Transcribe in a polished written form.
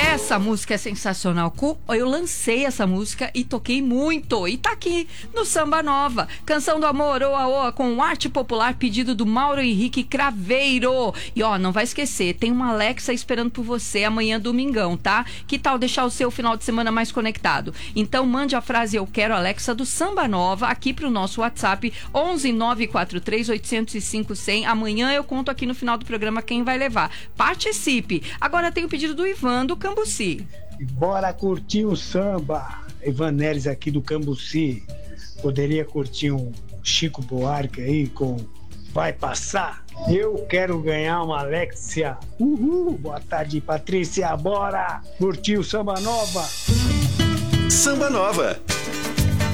Essa música é sensacional. Eu lancei essa música e toquei muito. E tá aqui no Samba Nova. Canção do Amor, Oa Oa, com arte popular, pedido do Mauro Henrique Craveiro. E ó, não vai esquecer, tem uma Alexa esperando por você amanhã, domingão, tá? Que tal deixar o seu final de semana mais conectado? Então mande a frase "Eu quero Alexa" do Samba Nova aqui pro nosso WhatsApp 11 943 805 100. Amanhã eu conto aqui no final do programa quem vai levar. Participe. Agora tem o pedido do Ivan do Cambuci. Bora curtir o samba. Ivan Neres aqui do Cambuci. Poderia curtir um Chico Buarque aí com Vai Passar? Eu quero ganhar uma Alexia. Uhul! Boa tarde, Patrícia. Bora curtir o Samba Nova. Samba Nova.